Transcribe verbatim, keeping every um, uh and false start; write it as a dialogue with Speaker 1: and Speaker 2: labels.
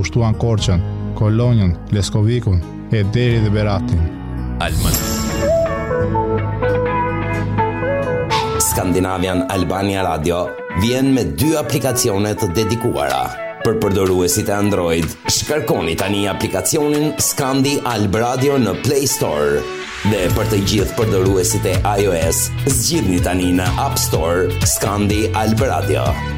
Speaker 1: kushtuan Korçën, Kolonjën, Leskovikun e deri dhe Beratin.
Speaker 2: Alman. Skandinavian Albania Radio vjen me dy aplikacione të dedikuara. Për përdoruesit e Android, shkarkoni tani aplikacionin Skandi Alb Radio në Play Store. Dhe për të gjithë përdoruesit e iOS, zgjidhni tani në App Store Skandi Alb Radio.